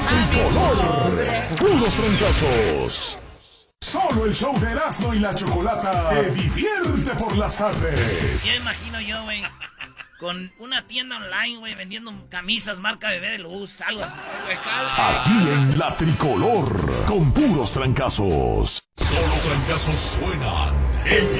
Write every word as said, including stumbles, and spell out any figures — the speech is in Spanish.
tricolor. Puros trancazos. Solo el show de Erasmo y la Chocolata te divierte por las tardes. Ya imagino yo, güey, con una tienda online, güey, vendiendo camisas marca Bebé de Luz, algo así. Aquí en la tricolor, con puros trancazos. Solo trancazos suenan en